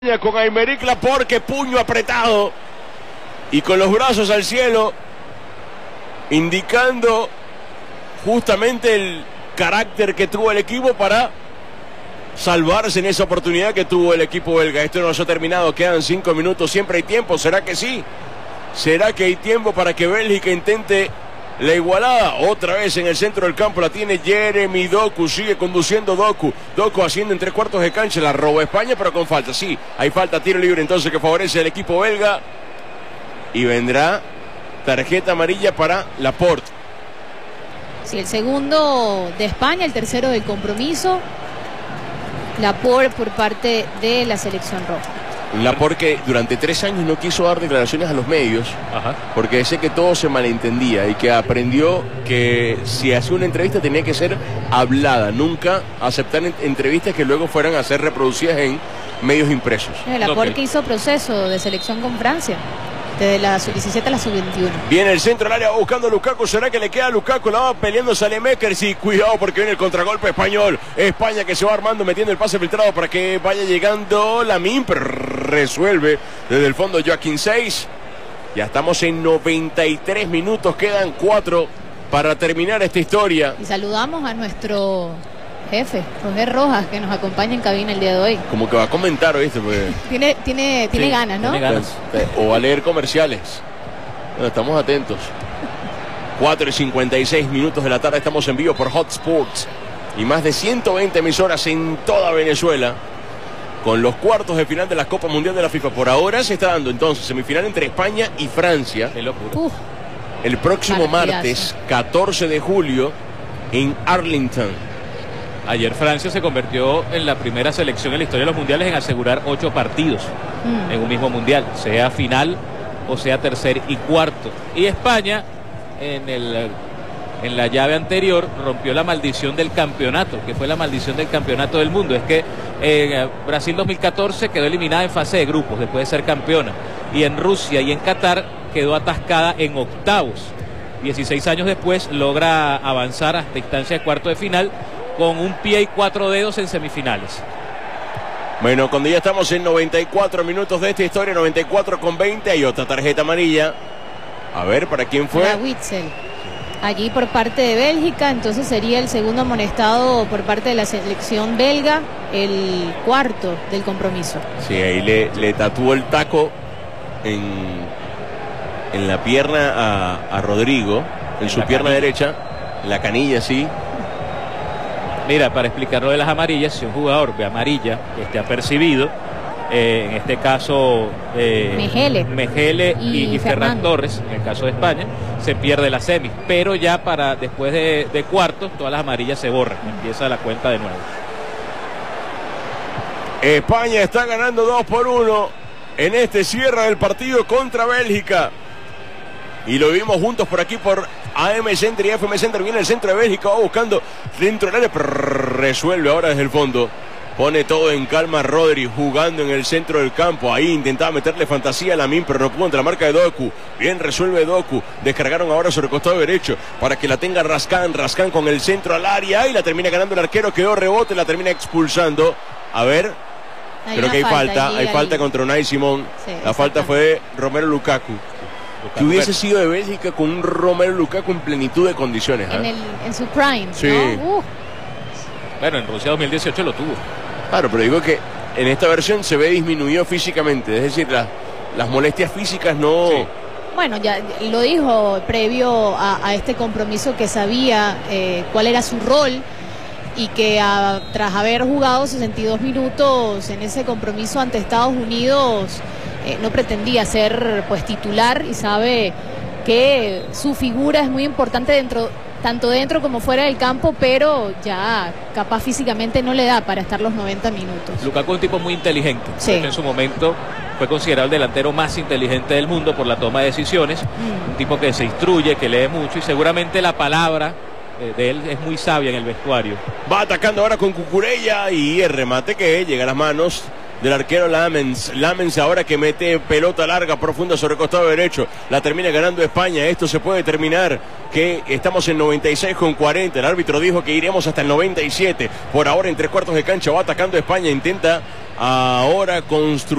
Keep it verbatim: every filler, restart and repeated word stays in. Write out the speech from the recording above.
Con Aymeric Laporte, que puño apretado y con los brazos al cielo, indicando justamente el carácter que tuvo el equipo para salvarse en esa oportunidad que tuvo el equipo belga. Esto no se ha terminado, quedan cinco minutos, siempre hay tiempo. ¿Será que sí? ¿Será que hay tiempo para que Bélgica intente la igualada? Otra vez en el centro del campo la tiene Jeremy Doku, sigue conduciendo Doku. Doku haciendo en tres cuartos de cancha, la roba España, pero con falta. Sí, hay falta, tiro libre entonces que favorece al equipo belga. Y vendrá tarjeta amarilla para Laporte. Sí, el segundo de España, el tercero del compromiso. Laporte por parte de la selección roja. Laporte, que durante tres años no quiso dar declaraciones a los medios. Ajá. Porque decía que todo se malentendía y que aprendió que si hacía una entrevista tenía que ser hablada, nunca aceptar entrevistas que luego fueran a ser reproducidas en medios impresos. Laporte okay. que hizo proceso de selección con Francia, desde la sub diecisiete a la sub veintiuno. Viene el centro del área buscando a Lukaku. ¿Será que le queda a Lukaku? La va peleando Saelemaekers. Sí, cuidado porque viene el contragolpe español. España que se va armando, metiendo el pase filtrado para que vaya llegando Lamine, pero resuelve desde el fondo Joaquín seis. Ya estamos en noventa y tres minutos. Quedan cuatro para terminar esta historia. Y saludamos a nuestro jefe, Roger Rojas, que nos acompaña en cabina el día de hoy. Como que va a comentar, ¿oíste? Pues... tiene tiene, tiene sí, ganas, ¿no? Tiene ganas. O va a leer comerciales. Bueno, estamos atentos. cuatro y cincuenta y seis minutos de la tarde. Estamos en vivo por Hot Sports y más de ciento veinte emisoras en toda Venezuela, con los cuartos de final de la Copa Mundial de la FIFA. Por ahora se está dando entonces semifinal entre España y Francia. Qué locura. Uf, el próximo martes, catorce de julio, en Arlington. Ayer Francia se convirtió en la primera selección en la historia de los mundiales en asegurar ocho partidos mm. en un mismo mundial, sea final o sea tercer y cuarto. Y España en, el, en la llave anterior rompió la maldición del campeonato, que fue la maldición del campeonato del mundo. Es que en Brasil dos mil catorce quedó eliminada en fase de grupos después de ser campeona, y en Rusia y en Qatar quedó atascada en octavos. dieciséis años después logra avanzar hasta instancia de cuarto de final con un pie y cuatro dedos en semifinales. Bueno, cuando ya estamos en noventa y cuatro minutos de esta historia, noventa y cuatro con veinte, hay otra tarjeta amarilla. A ver, ¿para quién fue? Para Witsel. Allí por parte de Bélgica, entonces sería el segundo amonestado por parte de la selección belga, el cuarto del compromiso. Sí, ahí le, le tatuó el taco en, en la pierna a, a Rodrigo, en su pierna derecha, en la canilla, sí. Mira, para explicar lo de las amarillas, si un jugador ve amarilla que esté apercibido, eh, en este caso eh, Mejele, Mejele y, y, y Ferran Torres, en el caso de España, se pierde la semi, pero ya para después de, de cuartos todas las amarillas se borran, empieza la cuenta de nuevo. España está ganando dos por uno en este cierre del partido contra Bélgica, y lo vimos juntos por aquí por A M Center y F M Center. Viene el centro de Bélgica, va buscando dentro del área, pero resuelve ahora desde el fondo. Pone todo en calma Rodri, jugando en el centro del campo. Ahí intentaba meterle fantasía a Lamine, pero no pudo entre la marca de Doku. Bien resuelve Doku. Descargaron ahora sobre el costado derecho para que la tenga Raskan. Raskan con el centro al área y la termina ganando el arquero. Quedó rebote, la termina expulsando. A ver, hay creo que hay falta. falta allí, hay allí. falta contra Unai Simón. Sí, la falta fue de Romelu Lukaku. Que hubiese sido de Bélgica con un Romelu Lukaku en plenitud de condiciones. ¿eh? En, el, en su prime, sí. ¿no? Uh. Bueno, en Rusia dos mil dieciocho lo tuvo. Claro, pero digo que en esta versión se ve disminuido físicamente. Es decir, la, las molestias físicas no... Sí. Bueno, ya lo dijo previo a, a este compromiso, que sabía eh, cuál era su rol, y que a, tras haber jugado sesenta y dos minutos en ese compromiso ante Estados Unidos, eh, no pretendía ser pues titular, y sabe que su figura es muy importante dentro, tanto dentro como fuera del campo, pero ya capaz físicamente no le da para estar los noventa minutos. Lukaku es un tipo muy inteligente, sí. En su momento fue considerado el delantero más inteligente del mundo por la toma de decisiones, mm. un tipo que se instruye, que lee mucho, y seguramente la palabra de él es muy sabia en el vestuario. Va atacando ahora con Cucurella, y el remate que llega a las manos del arquero Lamens. Lamens ahora que mete pelota larga, profunda sobre el costado derecho. La termina ganando España. Esto se puede terminar, que estamos en noventa y seis con cuarenta. El árbitro dijo que iremos hasta el noventa y siete. Por ahora en tres cuartos de cancha va atacando España. Intenta ahora construir